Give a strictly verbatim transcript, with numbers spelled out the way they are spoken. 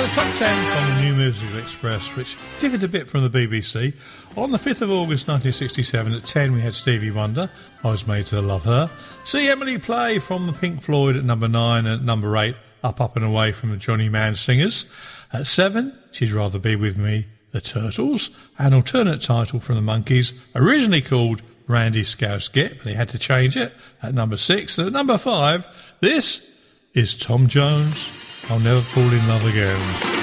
top ten from the New Musical Express, which differed a bit from the B B C. On the fifth of August nineteen sixty-seven, at ten, we had Stevie Wonder, I Was Made to Love Her. See Emily Play from the Pink Floyd at number nine, and at number eight, Up, Up and Away from the Johnny Mann Singers. At seven, She'd Rather Be With Me, the Turtles. An alternate title from the Monkees, originally called Randy Scouse Get, but they had to change it, at number six. And at number five, this is Tom Jones, I'll Never Fall in Love Again.